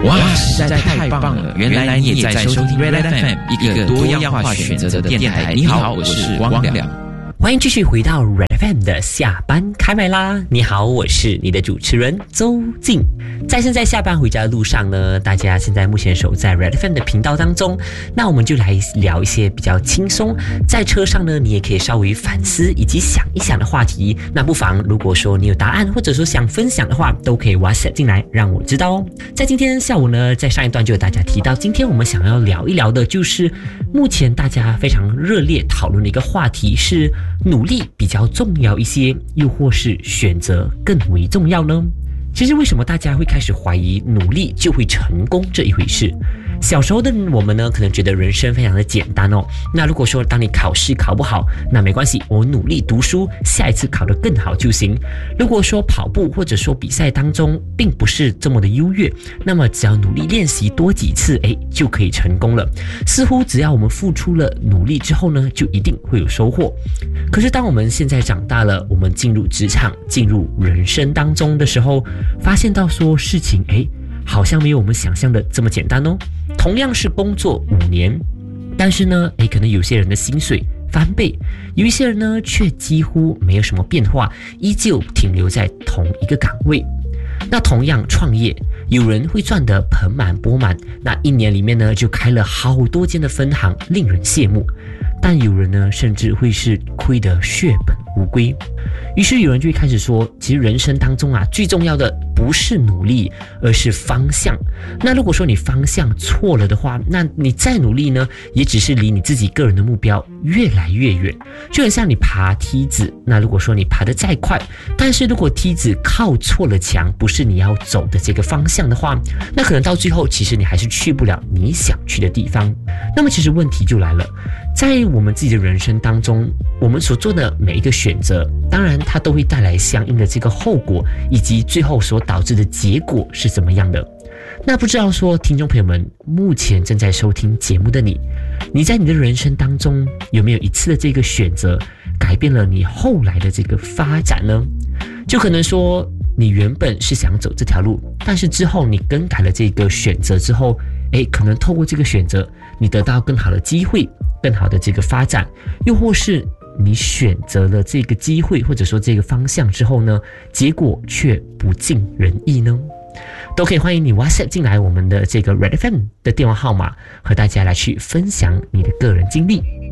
哇，实在太棒了！原来你也在收听 Red FM， 一个多样化选择的电台。你好，我是汪良。 欢迎继续回到 Red FM 的下班开麦啦！你好，我是你的主持人周静。在现在下班回家的路上呢，大家现在目前守在 Red FM 的频道当中，那我们就来聊一些比较轻松，在车上呢，你也可以稍微反思以及想一想的话题。那不妨，如果说你有答案或者说想分享的话，都可以 WhatsApp 进来让我知道哦。在今天下午呢，在上一段就有大家提到，今天我们想要聊一聊的就是目前大家非常热烈讨论的一个话题是。努力比较重要一些，又或是选择更为重要呢？其实为什么大家会开始怀疑努力就会成功这一回事？小时候的我们呢，可能觉得人生非常的简单哦。那如果说当你考试考不好，那没关系，我努力读书，下一次考得更好就行。如果说跑步或者说比赛当中并不是这么的优越，那么只要努力练习多几次，就可以成功了。似乎只要我们付出了努力之后呢，就一定会有收获。可是当我们现在长大了，我们进入职场、进入人生当中的时候，发现到说事情，好像没有我们想象的这么简单哦。同样是工作5年，但是呢，可能有些人的薪水翻倍，有一些人呢却几乎没有什么变化，依旧停留在同一个岗位。那同样创业，有人会赚得盆满钵满，那1年里面呢就开了好多间的分行，令人羡慕。但有人呢，甚至会是亏得血本无归。于是有人就会开始说，其实人生当中啊，最重要的不是努力，而是方向。那如果说你方向错了的话，那你再努力呢，也只是离你自己个人的目标越来越远。就很像你爬梯子，那如果说你爬得再快，但是如果梯子靠错了墙，不是你要走的这个方向的话，那可能到最后其实你还是去不了你想去的地方。那么其实问题就来了，在我们自己的人生当中，我们所做的每一个选择，当然它都会带来相应的这个后果，以及最后所导致的结果是怎么样的。那不知道说听众朋友们，目前正在收听节目的你在你的人生当中有没有一次的这个选择改变了你后来的这个发展呢？就可能说你原本是想走这条路，但是之后你更改了这个选择之后，可能透过这个选择你得到更好的机会，更好的这个发展，又或是你选择了这个机会或者说这个方向之后呢，结果却不尽人意呢？都可以欢迎你 WhatsApp 进来我们的这个 Red FM 的电话号码，和大家来去分享你的个人经历。